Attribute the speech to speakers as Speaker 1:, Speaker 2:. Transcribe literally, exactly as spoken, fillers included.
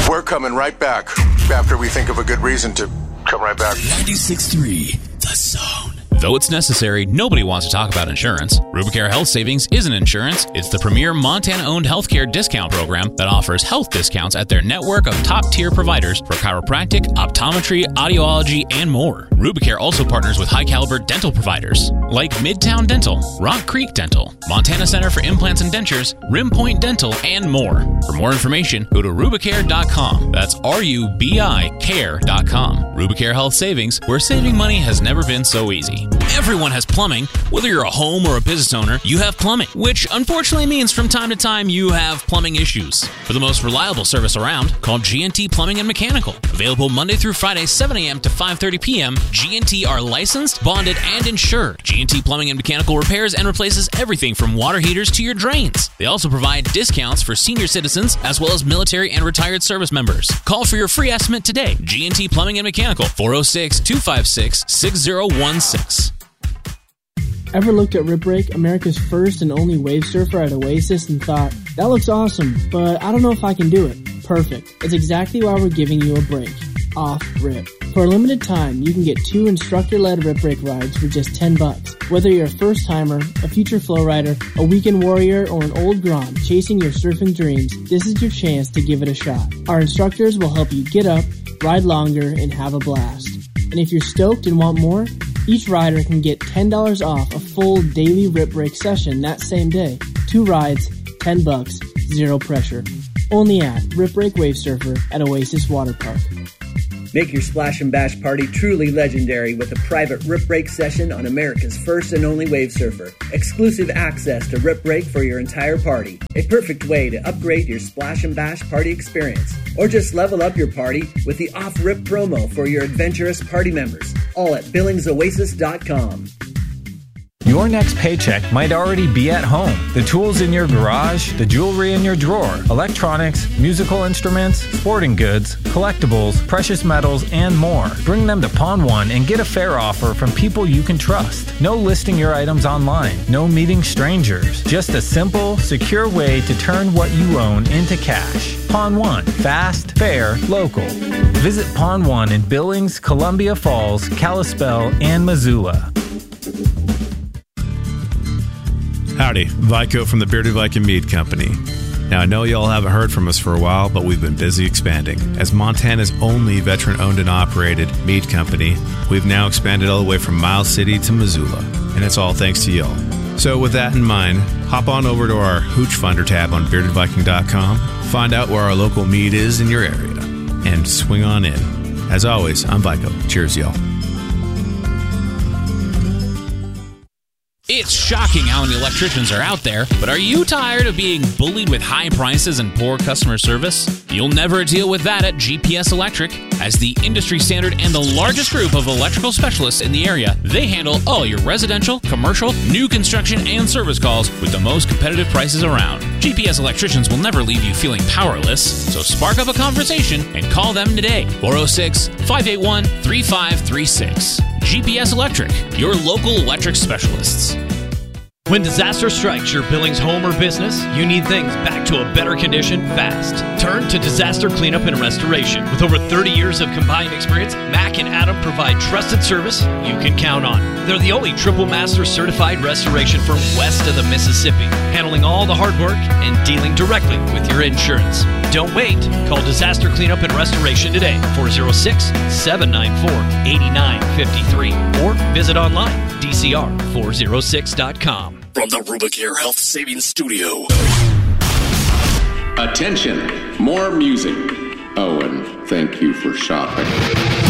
Speaker 1: We're coming right back after we think of a good reason to come right back.
Speaker 2: ninety-six point three, The Zone.
Speaker 3: Though it's necessary, nobody wants to talk about insurance. Rubicare Health Savings isn't insurance. It's the premier Montana-owned healthcare discount program that offers health discounts at their network of top-tier providers for chiropractic, optometry, audiology, and more. Rubicare also partners with high-caliber dental providers like Midtown Dental, Rock Creek Dental, Montana Center for Implants and Dentures, Rim Point Dental, and more. For more information, go to rubicare dot com. That's R U B I care dot com. Rubicare Health Savings, where saving money has never been so easy. Everyone has plumbing. Whether you're a home or a business owner, you have plumbing, which unfortunately means from time to time you have plumbing issues. For the most reliable service around, call G and T Plumbing and Mechanical. Available Monday through Friday, seven a.m. to five thirty p.m., G and T are licensed, bonded, and insured. G and T Plumbing and Mechanical repairs and replaces everything from water heaters to your drains. They also provide discounts for senior citizens as well as military and retired service members. Call for your free estimate today. G and T Plumbing and Mechanical, four oh six, two five six, six oh one six.
Speaker 4: Ever looked at Rip Break, America's first and only wave surfer at Oasis, and thought, that looks awesome, but I don't know if I can do it? Perfect. It's exactly why we're giving you a break. Off Rip. For a limited time, you can get two instructor-led Rip Break rides for just ten bucks. Whether you're a first-timer, a future flow rider, a weekend warrior, or an old grom chasing your surfing dreams, this is your chance to give it a shot. Our instructors will help you get up, ride longer, and have a blast. And if you're stoked and want more, each rider can get ten dollars off a full daily Rip Break session that same day. Two rides, ten bucks, zero pressure. Only at Rip Break Wave Surfer at Oasis Water Park.
Speaker 5: Make your Splash and Bash party truly legendary with a private Rip Break session on America's first and only wave surfer. Exclusive access to Rip Break for your entire party. A perfect way to upgrade your Splash and Bash party experience. Or just level up your party with the Off-Rip promo for your adventurous party members. All at billings oasis dot com.
Speaker 6: Your next paycheck might already be at home. The tools in your garage, the jewelry in your drawer, electronics, musical instruments, sporting goods, collectibles, precious metals, and more. Bring them to Pawn One and get a fair offer from people you can trust. No listing your items online. No meeting strangers. Just a simple, secure way to turn what you own into cash. Pawn One. Fast, fair, local. Visit Pawn One in Billings, Columbia Falls, Kalispell, and Missoula.
Speaker 7: Howdy, Vico from the Bearded Viking Mead Company. Now, I know y'all haven't heard from us for a while, but we've been busy expanding. As Montana's only veteran-owned and operated mead company, we've now expanded all the way from Miles City to Missoula, and it's all thanks to y'all. So with that in mind, hop on over to our Hooch Finder tab on bearded viking dot com, find out where our local mead is in your area, and swing on in. As always, I'm Vico. Cheers, y'all.
Speaker 3: It's shocking how many electricians are out there, but are you tired of being bullied with high prices and poor customer service? You'll never deal with that at G P S Electric. As the industry standard and the largest group of electrical specialists in the area, they handle all your residential, commercial, new construction, and service calls with the most competitive prices around. G P S Electricians will never leave you feeling powerless, so spark up a conversation and call them today. four oh six, five eight one, three five three six. G P S Electric, your local electric specialists.
Speaker 8: When disaster strikes your Billings home or business, you need things back to a better condition fast. Turn to Disaster Cleanup and Restoration. With over thirty years of combined experience, Mac and Adam provide trusted service you can count on. They're the only Triple Master certified restoration firm west of the Mississippi, handling all the hard work and dealing directly with your insurance. Don't wait. Call Disaster Cleanup and Restoration today, four oh six, seven nine four, eight nine five three, or visit online, d c r four oh six dot com.
Speaker 2: From the Rubicare Health Savings Studio.
Speaker 9: Attention, more music. Oh, and thank you for shopping.